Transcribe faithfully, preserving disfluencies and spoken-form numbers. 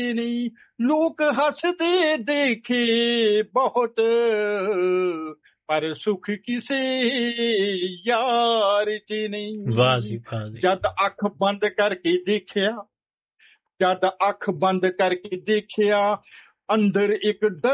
ਨਹੀਂ, ਲੋਕ ਹੱਸਦੇ ਦੇਖੇ ਬਹੁਤ, ਪਰ ਸੁਖ ਕਿਸੇ ਯਾਰ ਚ ਨਹੀਂ। ਵਾਹ ਜੀ ਵਾਹ ਜੀ। ਜਦ ਅੱਖ ਬੰਦ ਕਰਕੇ ਦੇਖਿਆ, ਜਦ ਅੱਖ ਬੰਦ ਕਰਕੇ ਦੇਖਿਆ, ਅੰਦਰ ਇੱਕ